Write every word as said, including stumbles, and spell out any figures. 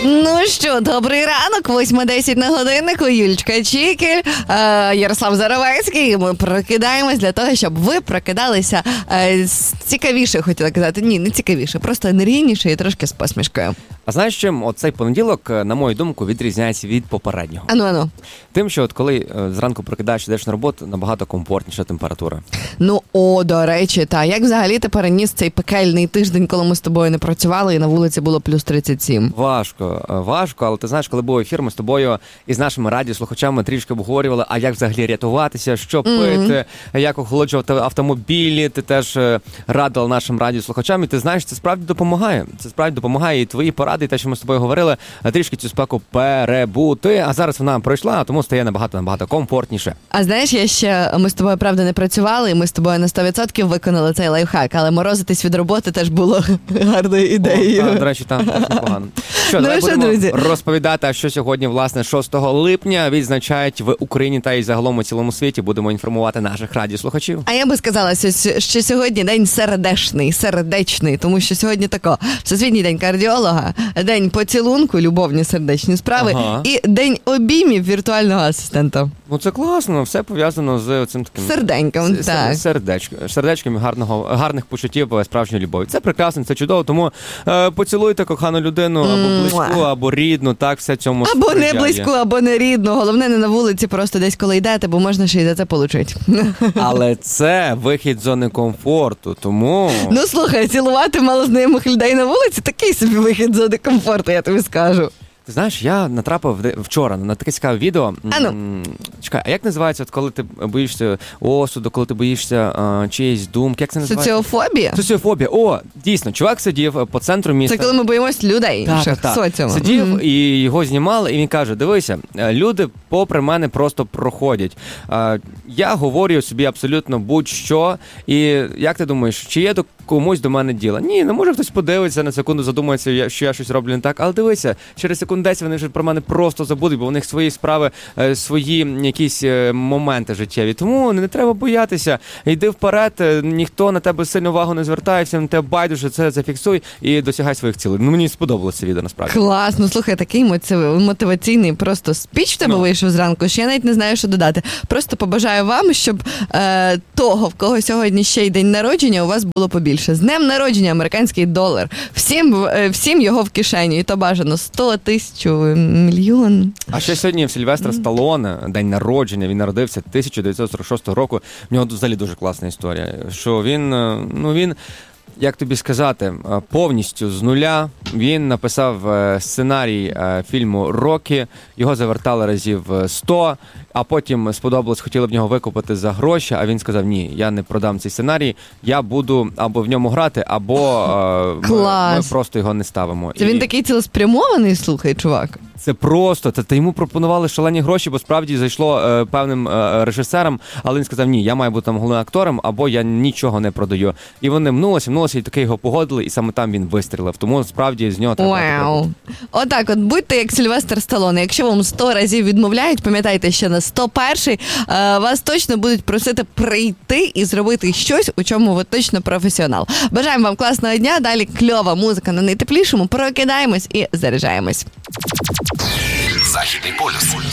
Ну що, добрий ранок, восьма десять на годиннику, Юлічка Чікель, е, Ярослав Заровецький. Ми прокидаємось для того, щоб ви прокидалися е, цікавіше, хотіла казати. Ні, не цікавіше, просто енергійніше і трошки з посмішкою. А знаєш, чим оцей понеділок, на мою думку, відрізняється від попереднього? Ану, ану. Тим, що от коли зранку прокидаєш, йдеш на роботу, набагато комфортніша температура. Ну, о, до речі, та як взагалі ти переніс цей пекельний тиждень, коли ми з тобою не працювали і на вулиці було плюс тридцять сім? Важко, важко, але ти знаєш, коли був ефір, ми з тобою і з нашими радіослухачами трішки обговорювали, а як взагалі рятуватися, що пити, mm-hmm. як охолоджувати автомобілі, ти теж радила нашим радіослухачам, і ти знаєш, це справді допомагає. Це справді допомагає, і твої поради, і те, що ми з тобою говорили, трішки цю спеку перебути, а зараз вона пройшла, тому стає набагато-набагато комфортніше. А знаєш, я ще, ми з тобою, правда, не працювали, і ми з тобою на сто відсотків виконали цей лайфхак, але морозитись від роботи теж було гарною ідеєю. О, та, до речі, там непогано. Що, ну, давай що, будемо друзі? розповідати, а що сьогодні, власне, шостого липня відзначають в Україні та і загалом у цілому світі. Будемо інформувати наших радіослухачів. А я би сказала, що сьогодні день сердечний, сердечний, тому що сьогодні тако, Всесвітній день кардіолога, день поцілунку, любовні сердечні справи, ага. і день обіймів віртуального асистента. Ну це класно, все пов'язано з цим таким серденьком, с- так. Сердечком, сердечком гарного, гарних почуттів справжньої любові. Це прекрасно, це чудово, тому е, поцілуйте кохану людину або близьку, або рідну, так, все цьому або сприяє. не близьку, або не рідну. Головне не на вулиці, просто десь коли йдете, бо можна ще й за це получити. Але це вихід з зони комфорту, тому... Ну слухай, цілувати малознайомих людей на вулиці – такий собі вихід з зони комфорту, я тобі скажу. Ти знаєш, я натрапив вчора на таке цікаве відео. А ну. Чекай, а як називається, от коли ти боїшся осуду, коли ти боїшся а, чиєїсь думки? Як це називається? Соціофобія? Соціофобія. О, дійсно, чувак сидів по центру міста. Це коли ми боїмося людей, інших, соціуму. Сидів mm-hmm. і його знімали, і він каже, дивися, люди попри мене просто проходять. А, я говорю собі абсолютно будь-що, і як ти думаєш, чи є до комусь до мене діло? Ні, не може хтось подивитися, на секунду задумається, що я щось роблю не так, але дивися, через секунду десь вони вже про мене просто забудуть, бо у них свої справи, свої якісь моменти життєві. Тому не треба боятися. Йди вперед, ніхто на тебе сильну увагу не звертає, всім на тебе байдуже, це зафіксуй і досягай своїх цілей. Ну, мені сподобалося це відео, насправді. Класно, слухай, такий мотиваційний просто спіч в тебе no. вийшов зранку, що я навіть не знаю, що додати. Просто побажаю вам, щоб е, того, в кого сьогодні ще й день народження, у вас було побільше. З днем народження американський долар. Всім, е, всім його в кишені, і то бажано сто тисяч. Мільйон. А ще сьогодні в Сильвестра Сталлоне день народження, він народився тисяча дев'ятсот сорок шостого року. В нього взагалі дуже класна історія, що він, ну він, як тобі сказати, повністю з нуля він написав сценарій фільму «Рокі», його завертали разів сто, а потім сподобалось, хотіли б нього викупити за гроші, а він сказав, ні, я не продам цей сценарій, я буду або в ньому грати, або ми, ми просто його не ставимо. Це І... він такий цілеспрямований, слухай, чувак? Це просто, та, та йому пропонували шалені гроші, бо справді зайшло е, певним е, режисерам, але він сказав, ні, я маю бути там головним актором, або я нічого не продаю. І вони мнулися, мнулися, і таки його погодили, і саме там він вистрілив. Тому справді з нього треба... Вау! Отак от, будьте як Сильвестр Сталлоне. Якщо вам сто разів відмовляють, пам'ятайте, що на сто перший е, вас точно будуть просити прийти і зробити щось, у чому ви точно професіонал. Бажаємо вам класного дня, далі кльова музика на найтеплішому, прокидаємось і заряджаємось. Західний полюс.